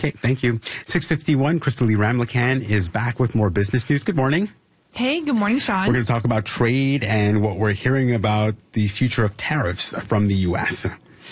Okay, thank you. 6:51, Crystal Lee Ramlakan is back with more business news. Good morning. Hey, good morning, Sean. We're going to talk about trade and what we're hearing about the future of tariffs from the U.S.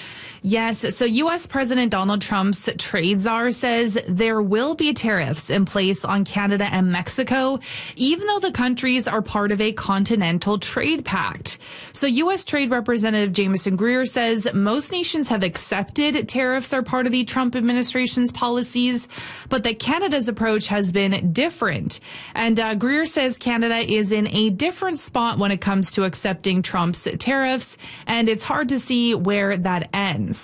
Yes. So U.S. President Donald Trump's trade czar says there will be tariffs in place on Canada and Mexico, even though the countries are part of a continental trade pact. So U.S. Trade Representative Jamieson Greer says most nations have accepted tariffs are part of the Trump administration's policies, but that Canada's approach has been different. And Greer says Canada is in a different spot when it comes to accepting Trump's tariffs, and it's hard to see where that ends.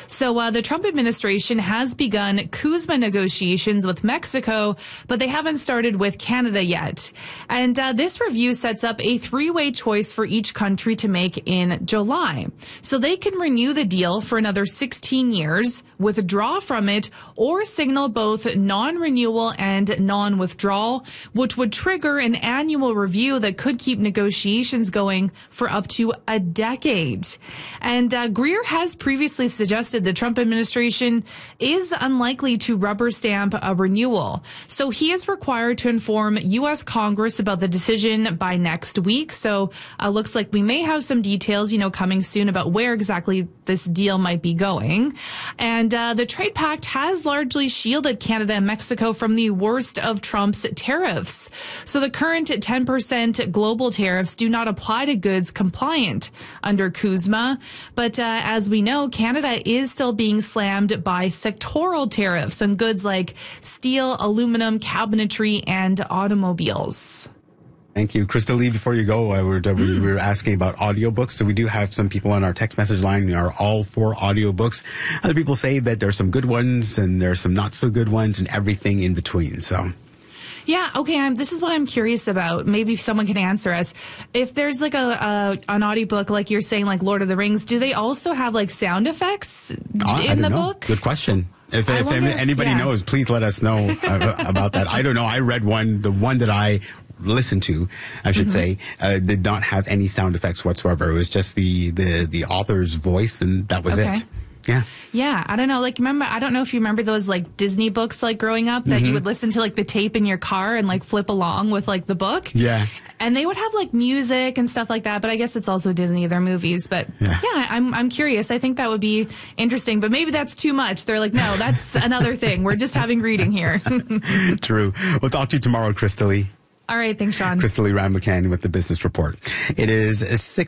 So the Trump administration has begun CUSMA negotiations with Mexico, but they haven't started with Canada yet. And this review sets up a three-way choice for each country to make in July. So they can renew the deal for another 16 years, withdraw from it, or signal both non-renewal and non-withdrawal, which would trigger an annual review that could keep negotiations going for up to a decade. And Greer has previously suggested the Trump administration is unlikely to rubber stamp a renewal. So he is required to inform U.S. Congress about the decision by next week. So looks like we may have some details, coming soon about where exactly this deal might be going. And the trade pact has largely shielded Canada and Mexico from the worst of Trump's tariffs. So the current 10% global tariffs do not apply to goods compliant under CUSMA. But as we know, Canada is still being slammed by sectoral tariffs on goods like steel, aluminum, cabinetry, and automobiles. Thank you. Crystal Lee, before you go, we were asking about audiobooks. So we do have some people on our text message line who are all for audiobooks. Other people say that there's some good ones and there's some not so good ones and everything in between. So. Yeah, okay. This is what I'm curious about. Maybe someone can answer us. If there's like an audiobook, like you're saying, like Lord of the Rings, do they also have like sound effects in the book? Good question. If anybody knows, please let us know about that. I don't know. I read the one that I listened to, I should say, did not have any sound effects whatsoever. It was just the author's voice, and that was it. Yeah. Yeah. I don't know. I don't know if you remember those like Disney books, like growing up that you would listen to like the tape in your car and like flip along with like the book. Yeah. And they would have like music and stuff like that. But I guess it's also Disney, their movies. But yeah, I'm curious. I think that would be interesting. But maybe that's too much. They're like, no, that's another thing. We're just having reading here. True. We'll talk to you tomorrow, Crystal Lee. All right. Thanks, Sean. Crystal Lee Ramlakan with the Business Report. It is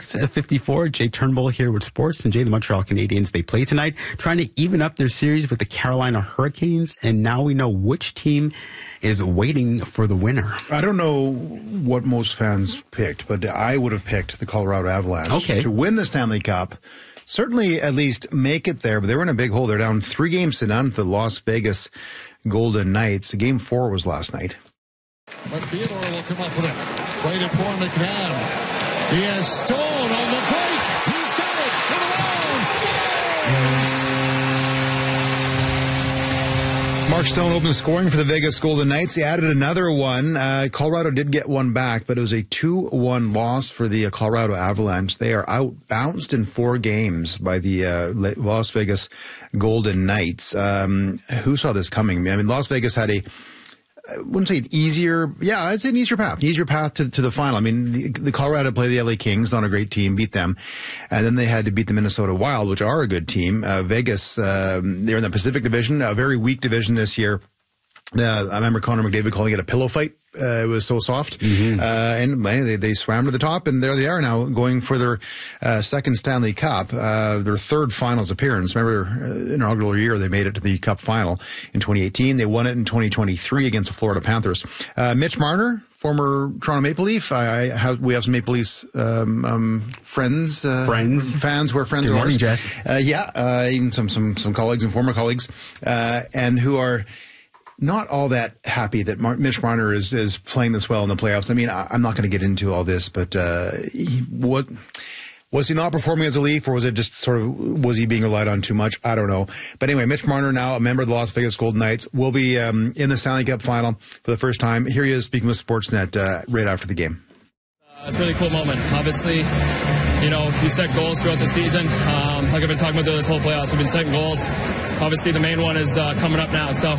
6:54. Jay Turnbull here with sports. And Jay, the Montreal Canadiens, they play tonight, trying to even up their series with the Carolina Hurricanes. And now we know which team is waiting for the winner. I don't know what most fans picked, but I would have picked the Colorado Avalanche to win the Stanley Cup. Certainly at least make it there, but they were in a big hole. They're down 3 games to none to the Las Vegas Golden Knights. Game 4 was last night. But Theodore will come up with it. Played it for McNabb. He has Stone on the break. He's got it. In a row. Mark Stone opened scoring for the Vegas Golden Knights. He added another one. Colorado did get one back, but it was a 2-1 loss for the Colorado Avalanche. They are outbounced in 4 games by the Las Vegas Golden Knights. Who saw this coming? I mean, Las Vegas had I wouldn't say an easier, I'd say an easier path to the final. I mean, the Colorado played the LA Kings, not a great team, beat them. And then they had to beat the Minnesota Wild, which are a good team. Vegas, they're in the Pacific Division, a very weak division this year. I remember Connor McDavid calling it a pillow fight. It was so soft. And they swam to the top, and there they are now going for their second Stanley Cup, their third finals appearance. Remember, inaugural year, they made it to the Cup final in 2018. They won it in 2023 against the Florida Panthers. Mitch Marner, former Toronto Maple Leaf. We have some Maple Leafs fans who are friends Good of morning, ours. Jess. Even some colleagues and former colleagues, and who are not all that happy that Mitch Marner is playing this well in the playoffs. I mean, I'm not going to get into all this, but was he not performing as a Leaf, or was it just was he being relied on too much? I don't know. But anyway, Mitch Marner, now a member of the Las Vegas Golden Knights, will be in the Stanley Cup final for the first time. Here he is speaking with Sportsnet right after the game. It's a really cool moment. Obviously, we set goals throughout the season. Like I've been talking about this whole playoffs, we've been setting goals. Obviously, the main one is coming up now. So